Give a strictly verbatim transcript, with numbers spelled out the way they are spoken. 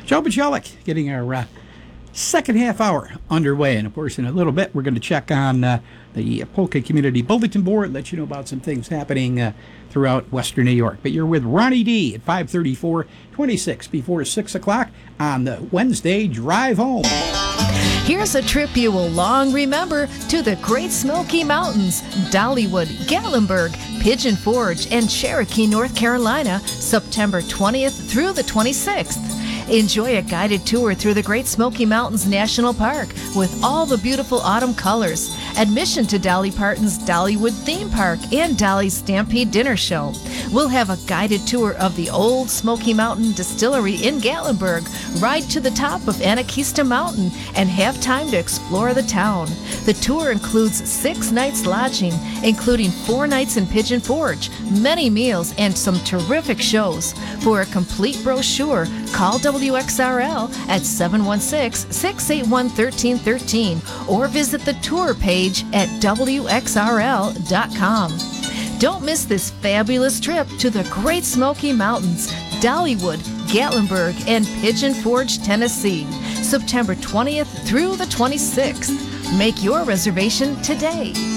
Joe Bajalik getting our uh, second half hour underway. And, of course, in a little bit, we're going to check on uh, the Polka Community Bulletin Board, let you know about some things happening uh, throughout Western New York. But you're with Ronnie D at five thirty-four, twenty-six before six o'clock on the Wednesday Drive Home. Here's a trip you will long remember to the Great Smoky Mountains, Dollywood, Gatlinburg, Pigeon Forge, and Cherokee, North Carolina, September twentieth through the twenty-sixth. Enjoy a guided tour through the Great Smoky Mountains National Park with all the beautiful autumn colors. Admission to Dolly Parton's Dollywood Theme Park and Dolly's Stampede Dinner Show. We'll have a guided tour of the Old Smoky Mountain Distillery in Gatlinburg, ride to the top of Anakeesta Mountain, and have time to explore the town. The tour includes six nights lodging, including four nights in Pigeon Forge, many meals, and some terrific shows. For a complete brochure, call W X R L at seven one six, six eight one, one three one three or visit the tour page at W X R L dot com. Don't miss this fabulous trip to the Great Smoky Mountains, Dollywood, Gatlinburg, and Pigeon Forge, Tennessee, September twentieth through the twenty-sixth. Make your reservation today.